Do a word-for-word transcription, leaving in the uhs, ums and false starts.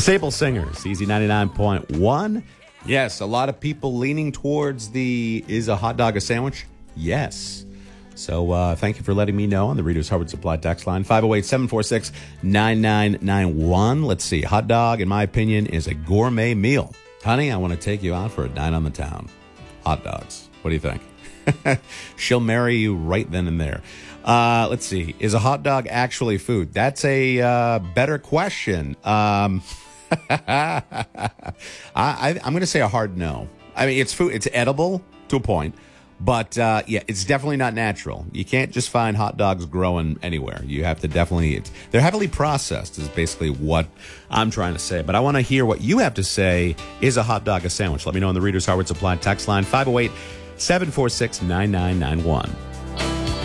Staple Singers, Easy ninety-nine point one. Yes, a lot of people leaning towards the, is a hot dog a sandwich? Yes. So uh, thank you for letting me know on the Reader's Harvard Supply text line, five oh eight, seven four six, nine nine nine one. Let's see. Hot dog, in my opinion, is a gourmet meal. Honey, I want to take you out for a night on the town. Hot dogs. What do you think? She'll marry you right then and there. Uh, let's see. Is a hot dog actually food? That's a uh, better question. Um, I, I, I'm going to say a hard no. I mean, it's food. It's edible to a point. But, uh, yeah, it's definitely not natural. You can't just find hot dogs growing anywhere. You have to definitely, it's, they're heavily processed is basically what I'm trying to say. But I want to hear what you have to say. Is a hot dog a sandwich? Let me know on the Reader's Harvard Supply text line, five oh eight, seven four six, nine nine nine one.